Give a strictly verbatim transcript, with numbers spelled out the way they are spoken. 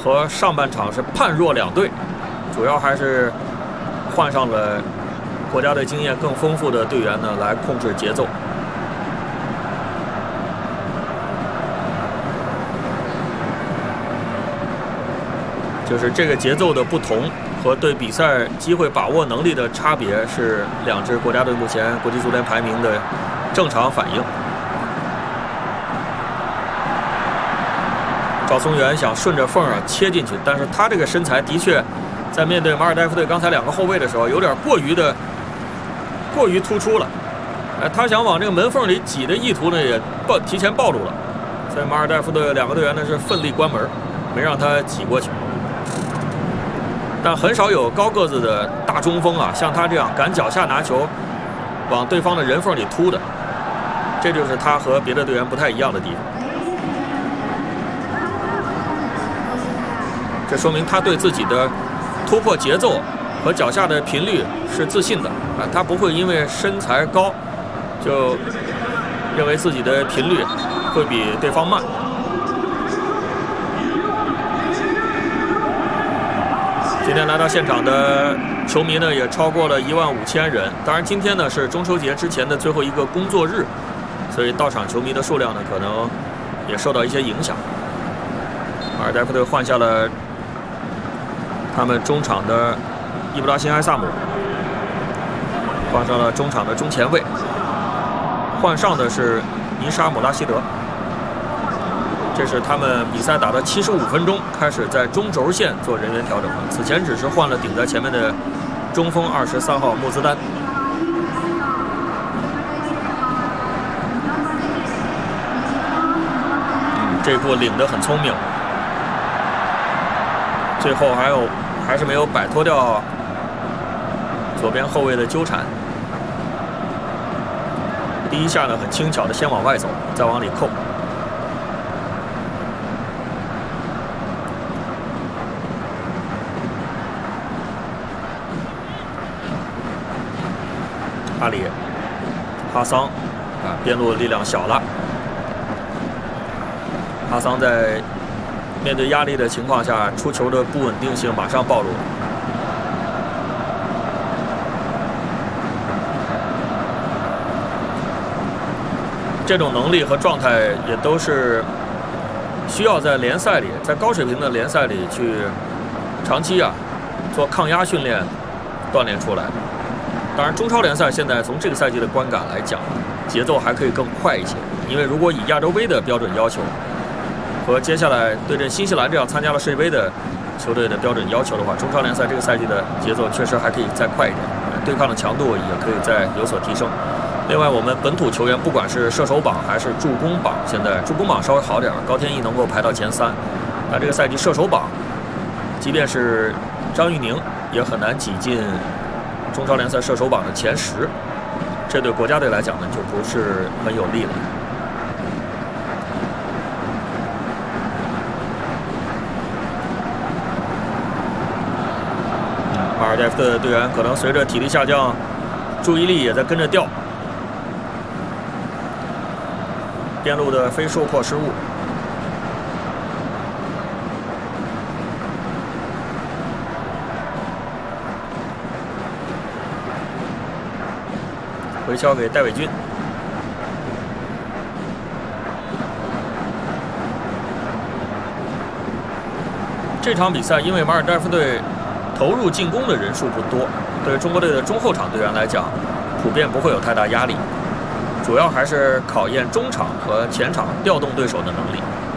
和上半场是判若两队，主要还是换上了国家队经验更丰富的队员呢来控制节奏。就是这个节奏的不同和对比赛机会把握能力的差别，是两支国家队目前国际足联排名的正常反应。赵松元想顺着缝啊切进去，但是他这个身材的确在面对马尔代夫队刚才两个后卫的时候，有点过于的过于突出了。哎，他想往这个门缝里挤的意图呢，也暴提前暴露了。所以马尔代夫的两个队员呢是奋力关门，没让他挤过去。但很少有高个子的大中锋啊，像他这样敢脚下拿球，往对方的人缝里突的，这就是他和别的队员不太一样的地方。这说明他对自己的突破节奏和脚下的频率是自信的啊，他不会因为身材高就认为自己的频率会比对方慢。今天来到现场的球迷呢，也超过了一万五千人。当然，今天呢是中秋节之前的最后一个工作日，所以到场球迷的数量呢，可能也受到一些影响。马尔代夫队换下了他们中场的伊布拉辛埃萨姆，换上了中场的中前卫，换上的是尼沙姆拉希德。这是他们比赛打到七十五分钟，开始在中轴线做人员调整了。此前只是换了顶在前面的中锋二十三号穆兹丹。嗯，这步领得很聪明，最后还有还是没有摆脱掉左边后卫的纠缠。第一下呢，很轻巧的先往外走，再往里扣。阿里、哈桑啊，边路力量小了。哈桑在面对压力的情况下，出球的不稳定性马上暴露了。这种能力和状态也都是需要在联赛里，在高水平的联赛里去长期啊做抗压训练锻炼出来的。当然，中超联赛现在从这个赛季的观感来讲，节奏还可以更快一些。因为如果以亚洲杯的标准要求和接下来对阵新西兰这样参加了世界杯的球队的标准要求的话，中超联赛这个赛季的节奏确实还可以再快一点，对抗的强度也可以再有所提升。另外，我们本土球员不管是射手榜还是助攻榜，现在助攻榜稍微好点，高天意能够排到前三，但这个赛季射手榜，即便是张玉宁也很难挤进中超联赛射手榜的前十，这对国家队来讲呢，就不是很有利了。马尔代夫的队员可能随着体力下降，注意力也在跟着掉。边路的非受迫失误。回敲给戴伟军。这场比赛因为马尔代夫队投入进攻的人数不多，对中国队的中后场队员来讲，普遍不会有太大压力，主要还是考验中场和前场调动对手的能力。